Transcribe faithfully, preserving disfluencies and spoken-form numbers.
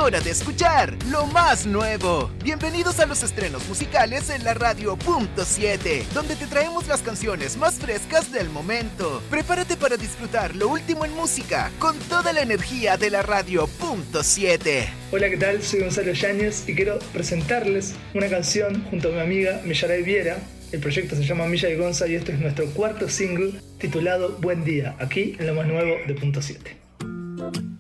hora de escuchar lo más nuevo. Bienvenidos a los estrenos musicales en la radio punto siete, donde te traemos las canciones más frescas del momento. Prepárate para disfrutar lo último en música con toda la energía de la radio punto siete. Hola, ¿qué tal? Soy Gonzalo Yáñez y quiero presentarles una canción junto a mi amiga Millaray Viera. El proyecto se llama Milla y Gonza y este es nuestro cuarto single titulado Buen Día, aquí en lo más nuevo de punto siete.